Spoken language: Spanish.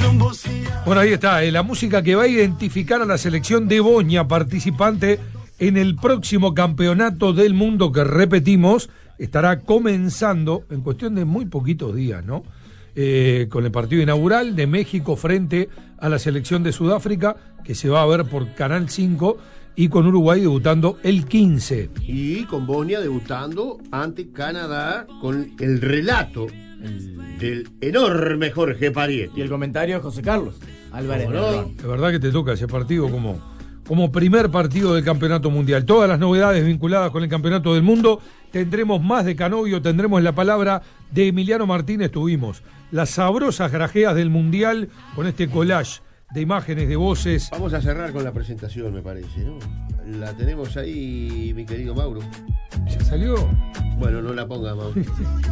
Bueno, ahí está, la música que va a identificar a la selección de Bosnia, participante en el próximo campeonato del mundo que, repetimos, estará comenzando en cuestión de muy poquitos días, ¿no? Con el partido inaugural de México frente a la selección de Sudáfrica, que se va a ver por Canal 5, y con Uruguay debutando el 15. Y con Bosnia debutando ante Canadá con el relato del enorme Jorge Parietti. Y el comentario de José Carlos Álvarez. ¿No? De verdad que te toca ese partido como primer partido del Campeonato Mundial. Todas las novedades vinculadas con el Campeonato del Mundo. Tendremos más de Canovio, tendremos la palabra de Emiliano Martínez. Tuvimos las sabrosas grajeas del Mundial con este collage de imágenes, de voces. Vamos a cerrar con la presentación, me parece, ¿no? La tenemos ahí, mi querido Mauro. ¿Ya salió? Bueno, no la ponga, Mauro.